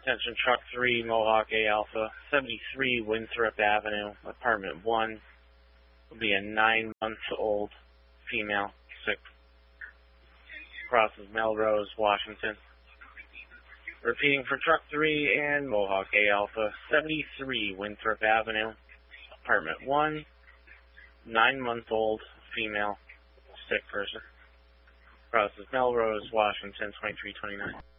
Attention truck 3, Mohawk A Alpha, 73 Winthrop Avenue, apartment 1. Will be a 9-month-old female, sick. Crosses Melrose, Washington. Repeating for truck 3 and Mohawk A Alpha, 73 Winthrop Avenue, apartment 1. 9-month-old female, sick person. Crosses Melrose, Washington, 2329.